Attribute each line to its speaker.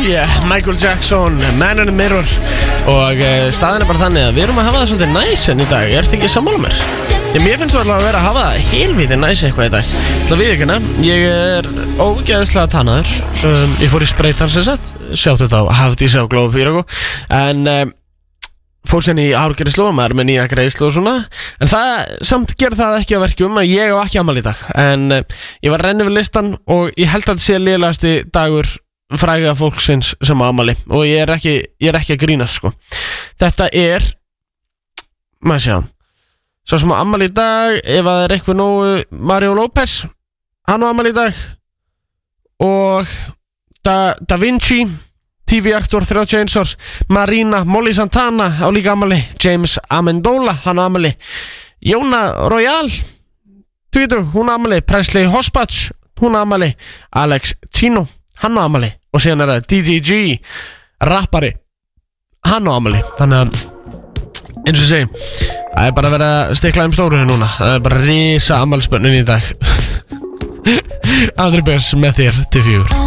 Speaker 1: yeah, Michael Jackson, Man in the Mirror. Og staðin bara þannig að við erum að hafa það svolítið næsen í dag. Er þið ekki sammála mér? Mér finnst það að vera að hafa það helvítið næs eitthvað í dag. Það viðurkenna, ég ógeðslega tannaður. Ég fór í spreytan sem sagt. Sjáttu þetta á Hafdís á Globo Pírago. En fór sérna í árgerðislu og maður með nýja greiðslu og svona. En það samt gerði það ekki að verkjum að ég á ekki afmæli í dag. En ég var að renna við listan og ég held að þetta sé lélegasti dagur fræga fólksins sem á afmæli. Og ég er ekki að grínast sko. Þetta maður sjá. Svo sem á afmæli í dag, ef það er eitthvað nógu, Mario López, hann á afmæli í dag. Og Da Vinci, TV-aktor 31 árs, Marina Molly Santana á líka afmæli, James Amendola, hann á afmæli, Jóna Royal, Twitter, hún á afmæli, Presley Hospach, hún á afmæli, Alex Chino, hann á afmæli, og síðan er það DDG, rappari, hann á afmæli. Þannig að eins og segi, það er bara að vera að stikla stóru núna. Það er bara risa afmælisbönnin í dag. Andri Björns með þér til 4.